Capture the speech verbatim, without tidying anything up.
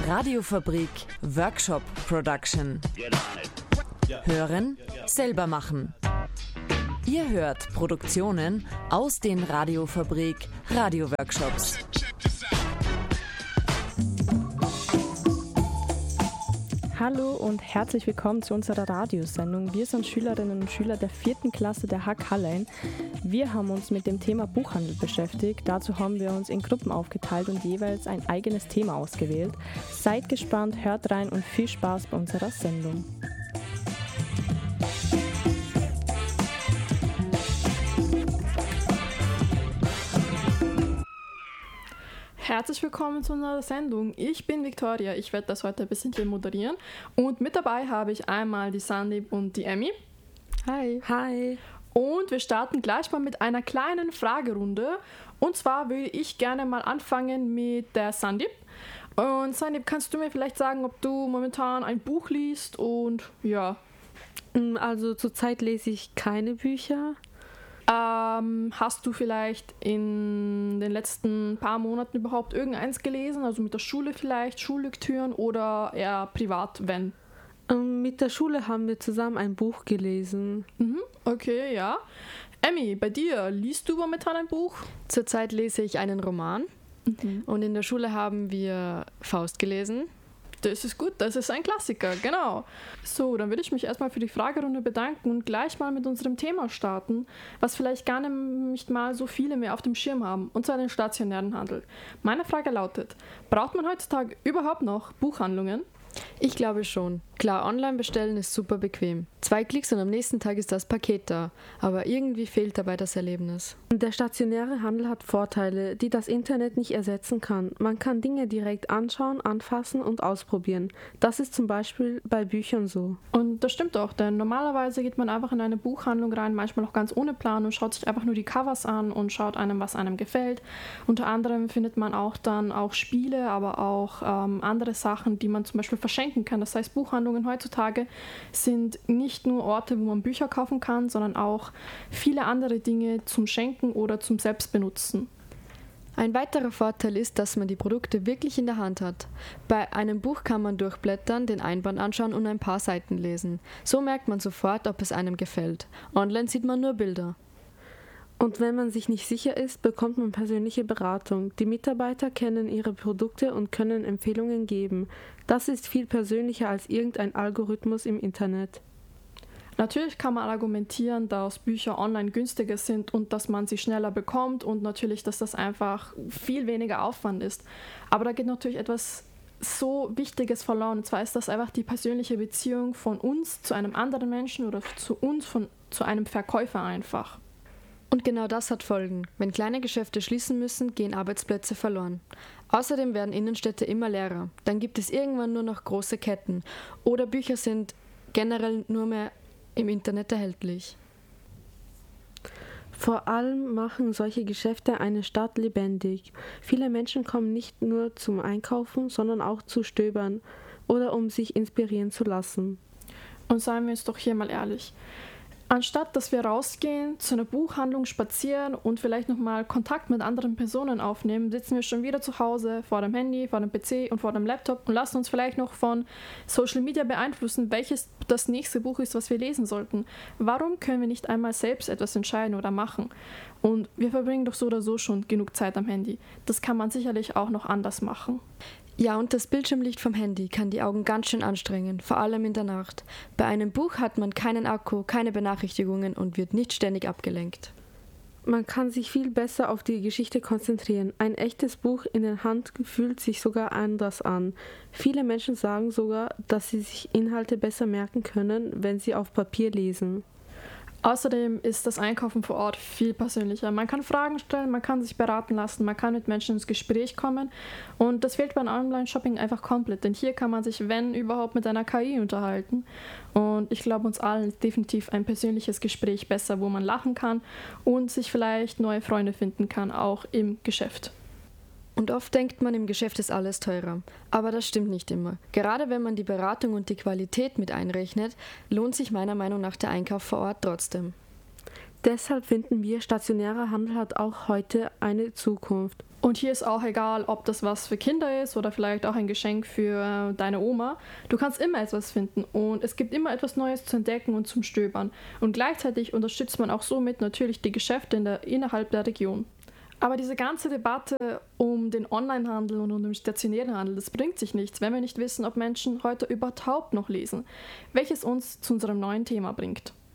Radiofabrik Workshop Production. Hören, selber machen. Ihr hört Produktionen aus den Radiofabrik Radio-Workshops. Hallo und herzlich willkommen zu unserer Radiosendung. Wir sind Schülerinnen und Schüler der vierten Klasse der H K Hallein. Wir haben uns mit dem Thema Buchhandel beschäftigt. Dazu haben wir uns in Gruppen aufgeteilt und jeweils ein eigenes Thema ausgewählt. Seid gespannt, hört rein und viel Spaß bei unserer Sendung. Herzlich willkommen zu unserer Sendung. Ich bin Victoria, ich werde das heute ein bisschen hier moderieren. Und mit dabei habe ich einmal die Sandeep und die Emmy. Hi. Hi. Und wir starten gleich mal mit einer kleinen Fragerunde. Und zwar würde ich gerne mal anfangen mit der Sandeep. Und Sandeep, kannst du mir vielleicht sagen, ob du momentan ein Buch liest und ja. Also zurzeit lese ich keine Bücher. Ähm, hast du vielleicht in den letzten paar Monaten überhaupt irgendeins gelesen? Also mit der Schule vielleicht, Schullektüren oder eher privat, wenn? Ähm, mit der Schule haben wir zusammen ein Buch gelesen. Mhm, okay, ja. Emmy, bei dir, liest du momentan ein Buch? Zurzeit lese ich einen Roman mhm. und in der Schule haben wir Faust gelesen. Das ist gut, das ist ein Klassiker, genau. So, dann würde ich mich erstmal für die Fragerunde bedanken und gleich mal mit unserem Thema starten, was vielleicht gar nicht mal so viele mehr auf dem Schirm haben, und zwar den stationären Handel. Meine Frage lautet, braucht man heutzutage überhaupt noch Buchhandlungen? Ich glaube schon. Klar, online bestellen ist super bequem. Zwei Klicks und am nächsten Tag ist das Paket da. Aber irgendwie fehlt dabei das Erlebnis. Der stationäre Handel hat Vorteile, die das Internet nicht ersetzen kann. Man kann Dinge direkt anschauen, anfassen und ausprobieren. Das ist zum Beispiel bei Büchern so. Und das stimmt auch, denn normalerweise geht man einfach in eine Buchhandlung rein, manchmal auch ganz ohne Plan und schaut sich einfach nur die Covers an und schaut einem, was einem gefällt. Unter anderem findet man auch dann auch Spiele, aber auch ähm, andere Sachen, die man zum Beispiel verschenken kann. Das heißt, Buchhandlungen heutzutage sind nicht nur Orte, wo man Bücher kaufen kann, sondern auch viele andere Dinge zum Schenken oder zum Selbstbenutzen. Ein weiterer Vorteil ist, dass man die Produkte wirklich in der Hand hat. Bei einem Buch kann man durchblättern, den Einband anschauen und ein paar Seiten lesen. So merkt man sofort, ob es einem gefällt. Online sieht man nur Bilder. Und wenn man sich nicht sicher ist, bekommt man persönliche Beratung. Die Mitarbeiter kennen ihre Produkte und können Empfehlungen geben. Das ist viel persönlicher als irgendein Algorithmus im Internet. Natürlich kann man argumentieren, dass Bücher online günstiger sind und dass man sie schneller bekommt und natürlich, dass das einfach viel weniger Aufwand ist. Aber da geht natürlich etwas so Wichtiges verloren. Und zwar ist das einfach die persönliche Beziehung von uns zu einem anderen Menschen oder zu uns von, zu einem Verkäufer einfach. Und genau das hat Folgen. Wenn kleine Geschäfte schließen müssen, gehen Arbeitsplätze verloren. Außerdem werden Innenstädte immer leerer. Dann gibt es irgendwann nur noch große Ketten. Oder Bücher sind generell nur mehr im Internet erhältlich. Vor allem machen solche Geschäfte eine Stadt lebendig. Viele Menschen kommen nicht nur zum Einkaufen, sondern auch zu stöbern oder um sich inspirieren zu lassen. Und seien wir jetzt doch hier mal ehrlich. Anstatt dass wir rausgehen, zu einer Buchhandlung spazieren und vielleicht nochmal Kontakt mit anderen Personen aufnehmen, sitzen wir schon wieder zu Hause vor dem Handy, vor dem P C und vor dem Laptop und lassen uns vielleicht noch von Social Media beeinflussen, welches das nächste Buch ist, was wir lesen sollten. Warum können wir nicht einmal selbst etwas entscheiden oder machen? Und wir verbringen doch so oder so schon genug Zeit am Handy. Das kann man sicherlich auch noch anders machen. Ja, und das Bildschirmlicht vom Handy kann die Augen ganz schön anstrengen, vor allem in der Nacht. Bei einem Buch hat man keinen Akku, keine Benachrichtigungen und wird nicht ständig abgelenkt. Man kann sich viel besser auf die Geschichte konzentrieren. Ein echtes Buch in der Hand fühlt sich sogar anders an. Viele Menschen sagen sogar, dass sie sich Inhalte besser merken können, wenn sie auf Papier lesen. Außerdem ist das Einkaufen vor Ort viel persönlicher. Man kann Fragen stellen, man kann sich beraten lassen, man kann mit Menschen ins Gespräch kommen und das fehlt beim Online-Shopping einfach komplett, denn hier kann man sich, wenn überhaupt, mit einer K I unterhalten und ich glaube, uns allen ist definitiv ein persönliches Gespräch besser, wo man lachen kann und sich vielleicht neue Freunde finden kann, auch im Geschäft. Und oft denkt man, im Geschäft ist alles teurer. Aber das stimmt nicht immer. Gerade wenn man die Beratung und die Qualität mit einrechnet, lohnt sich meiner Meinung nach der Einkauf vor Ort trotzdem. Deshalb finden wir, stationärer Handel hat auch heute eine Zukunft. Und hier ist auch egal, ob das was für Kinder ist oder vielleicht auch ein Geschenk für deine Oma. Du kannst immer etwas finden und es gibt immer etwas Neues zu entdecken und zum Stöbern. Und gleichzeitig unterstützt man auch somit natürlich die Geschäfte in der, innerhalb der Region. Aber diese ganze Debatte um den Onlinehandel und um den stationären Handel, das bringt sich nichts, wenn wir nicht wissen, ob Menschen heute überhaupt noch lesen, welches uns zu unserem neuen Thema bringt.